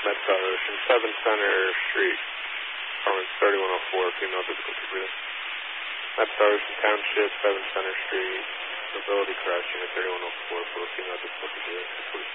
Medstar Ocean, 7 Center Street, Apartment 3104, female physical computer. Medstar Ocean Township, 7 Center Street, Mobility Crash Unit 3104 for female physical computer.